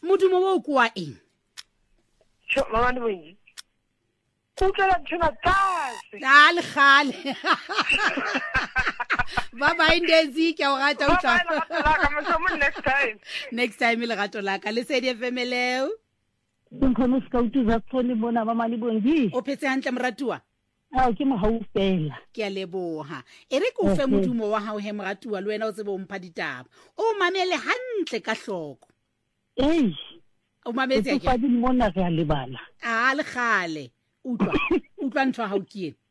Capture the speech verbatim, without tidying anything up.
modumo wo ko wa eng Sho mama ndibongi. Kutlala thina tlase. a le gale ba ba indezi ke o rata o tla Next time. next time le gato la ka le se di femeleo Nkhono skautu za tsone bona mama ndibongi. o phetse hantle moratuwa Ah ke mo haufela. ke a leboha e re ko fe modumo wa hao he moratuwa le wena o tsebe o mpha ditaba o mamele hantle ka hloko Ei. o mametse Ke fa di mona re a lebala. a le gale utlwa utlwa ntho ha o ke